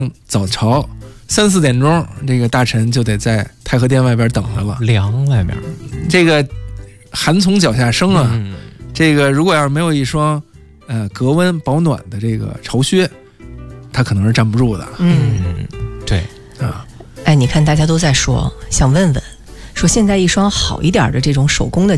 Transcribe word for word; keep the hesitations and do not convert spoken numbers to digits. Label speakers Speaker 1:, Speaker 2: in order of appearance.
Speaker 1: 早朝三四点钟，这个大臣就得在太和殿外边等着了。
Speaker 2: 凉外面，
Speaker 1: 这个寒从脚下生啊，
Speaker 2: 嗯、
Speaker 1: 这个如果要是没有一双呃隔温保暖的这个朝靴，他可能是站不住的。
Speaker 2: 嗯，对
Speaker 1: 啊，
Speaker 3: 哎，你看大家都在说，想问问，说现在一双好一点的这种手工的